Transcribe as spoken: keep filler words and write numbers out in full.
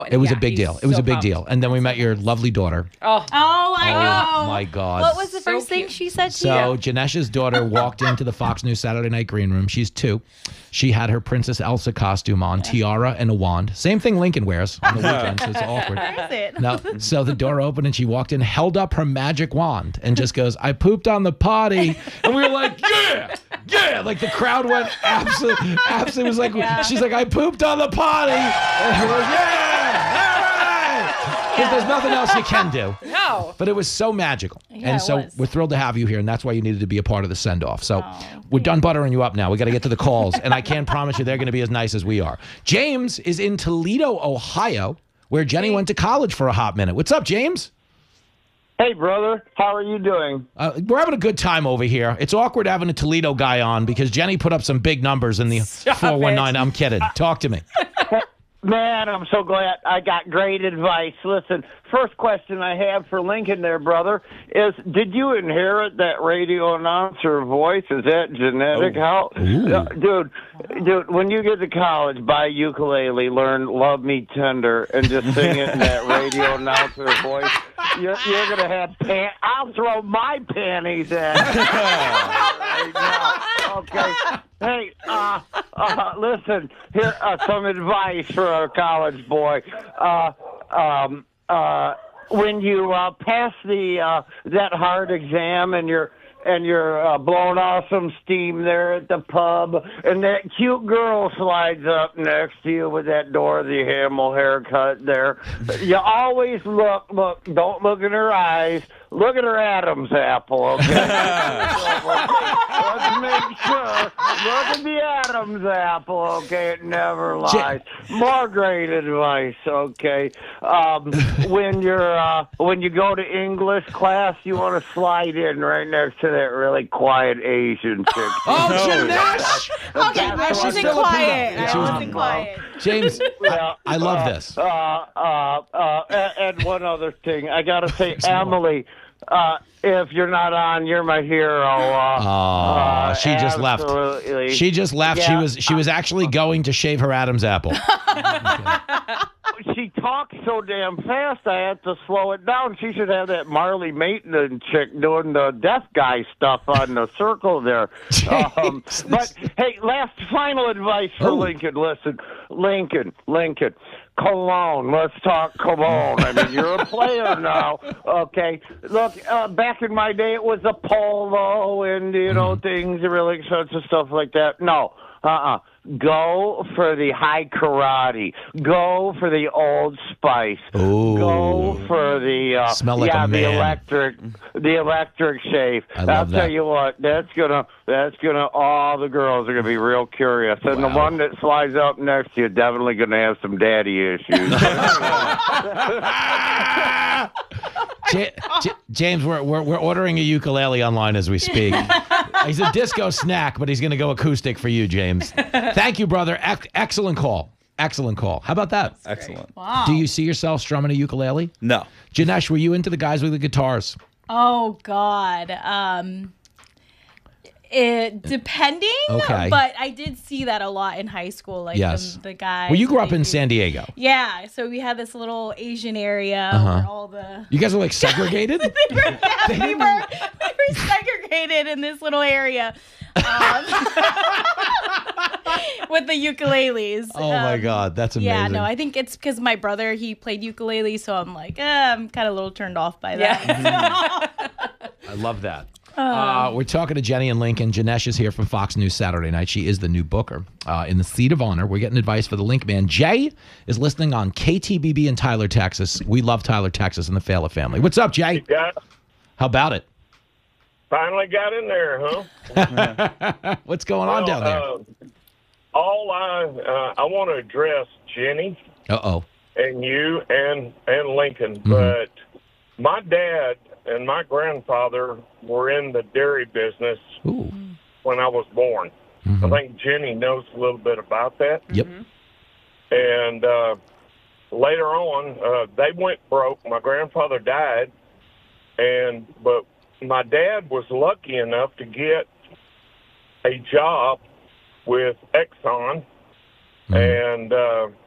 It was Yeah, a big he's deal. It was so a big pumped. deal. And then we met your lovely daughter. Oh, Oh, I Oh, know. my God. What was the So first thing cute. she said to So you? Janesh's daughter walked into the Fox News Saturday Night Green Room. She's two. She had her Princess Elsa costume on, tiara and a wand. Same thing Lincoln wears on the weekends. It's awkward. Where is it? No, so the door opened and she walked in, held up her magic wand, and just goes, "I pooped on the potty," and we were like, "Yeah, yeah!" Like the crowd went absolutely, absolutely. It was like she's like, "I pooped on the potty," and we're like, "Yeah, all right!" Because there's nothing else you can do. no. But it was so magical. Yeah, and it so was. we're thrilled to have you here, and that's why you needed to be a part of the send-off. So Oh, we're done buttering you up now. We got to get to the calls, and I can't promise you they're going to be as nice as we are. James is in Toledo, Ohio, where Jenny went to college for a hot minute. What's up, James? Hey, brother. How are you doing? Uh, we're having a good time over here. It's awkward having a Toledo guy on because Jenny put up some big numbers in the four one nine. I'm kidding. Talk to me. Man, I'm so glad I got great advice. Listen, first question I have for Lincoln there, brother, is did you inherit that radio announcer voice? Is that genetic? How, uh, dude, dude, when you get to college, buy a ukulele, learn "Love Me Tender," and just sing it in that radio announcer voice. You're, you're gonna have pant. I'll throw my panties at you right now. Okay. Hey, uh, uh, listen. Here, uh, some advice for a college boy. Uh, um, uh, when you uh, pass the uh, that hard exam and you're and you're uh, blowing off some steam there at the pub, and that cute girl slides up next to you with that Dorothy Hamill haircut there, you always look, look, don't look in her eyes, look at her Adam's apple, okay? Let's make sure, look at the Adam's apple, okay? It never lies. More great advice, okay? Um, when you're, uh, when you go to English class, you want to slide in right next to that really quiet Asian chick. Oh, Janesh! Okay, I She's wasn't Filipino. quiet. She I was- wasn't quiet. James, I, I love this. Uh, uh, uh, and, and one other thing, I gotta say, Emily, uh, if you're not on, you're my hero. Uh, Aw, uh, she just left. absolutely. She just left. She Yeah. was she was actually going to shave her Adam's apple. She talks so damn fast, I had to slow it down. She should have that Marley Maitland chick doing the deaf guy stuff on the circle there. Um, but, hey, last final advice for Oh. Lincoln. Listen, Lincoln, Lincoln. Cologne. Let's talk cologne. I mean, you're a player now. Okay. Look, uh, back in my day, it was a polo and, you know, things, really expensive stuff like that. No. Uh-uh. Go for the high karate. Go for the Old Spice. Ooh. Go for the uh, Smell like yeah, a the man. electric, the electric shave. I love I'll that. tell you what, that's gonna, that's gonna. All the girls are gonna be real curious, and the Wow. one that slides up next to you definitely gonna have some daddy issues. Ja- Ja- James, we're, we're we're ordering a ukulele online as we speak. He's a disco snack, but he's going to go acoustic for you, James. Thank you, brother. Ec- excellent call. Excellent call. How about that? Excellent. Wow. Do you see yourself strumming a ukulele? No. Janesh, were you into the guys with the guitars? Oh God. Um, it depending. Okay. But I did see that a lot in high school. Like Yes. the, the guys. Well, you grew up they in do- San Diego. Yeah. So we had this little Asian area Uh-huh. where all the You guys are like segregated? we were, yeah, we, were, we were segregated in this little area um, with the ukuleles. Oh, my Um, God. That's amazing. Yeah, no, I think it's because my brother, he played ukulele, so I'm like, eh, I'm kind of a little turned off by that. I love that. Uh, we're talking to Jenny and Lincoln. Janesh is here from Fox News Saturday Night. She is the new booker uh, in the seat of honor. We're getting advice for the Link Man. Jay is listening on K T B B in Tyler, Texas. We love Tyler, Texas, and the Failer family. What's up, Jay? Yeah, How about it? finally got in there, huh? What's going on down there? Uh, all I uh, I want to address Jenny Uh-oh. and you and and Lincoln, Mm-hmm. but my dad and my grandfather were in the dairy business Ooh. when I was born. Mhm. I think Jenny knows a little bit about that. Yep. And uh, later on, uh, they went broke. My grandfather died, and but my dad was lucky enough to get a job with Exxon, Mhm. and uh,